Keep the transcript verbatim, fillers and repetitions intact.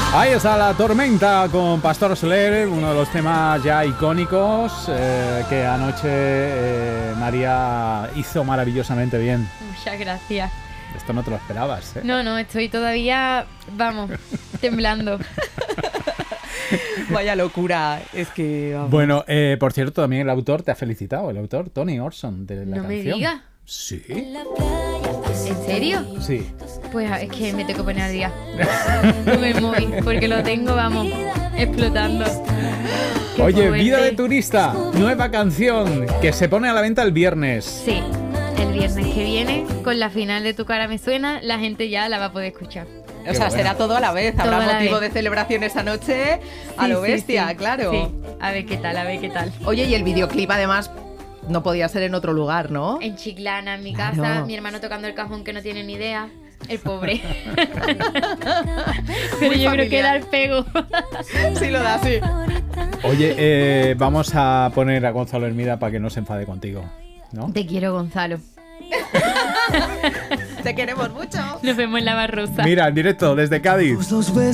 Ahí está La Tormenta con Pastor Soler, uno de los temas ya icónicos eh, que anoche eh, María hizo maravillosamente bien. Muchas gracias. Esto no te lo esperabas, ¿eh? No, no, estoy todavía, vamos, temblando. Vaya locura, es que... Vamos. Bueno, eh, por cierto, también el autor te ha felicitado, el autor Tony Orson de la no canción. me digas. Sí. ¿En serio? Sí. Pues es que me tengo que poner al día. No me móvil, porque lo tengo, vamos, explotando. Qué Oye, fuerte. Vida de turista, nueva canción que se pone a la venta el viernes. Sí, el viernes que viene, con la final de Tu cara me suena, la gente ya la va a poder escuchar. O Qué sea, bueno. será todo a la vez. Habrá Todo a la motivo vez. de celebración esta noche a Sí, lo sí, bestia, sí. claro. Sí, a ver qué tal, a ver qué tal. Oye, y el videoclip además no podía ser en otro lugar, ¿no? En Chiclana, en mi Claro. casa, mi hermano tocando el cajón que no tiene ni idea. El pobre. Pero Muy yo creo que familiar. da el pego. Sí lo da, sí. Oye, eh, vamos a poner a Gonzalo Hermida para que no se enfade contigo, ¿no? Te quiero, Gonzalo. Te queremos mucho. Nos vemos en la Barrosa. Mira, en directo desde Cádiz.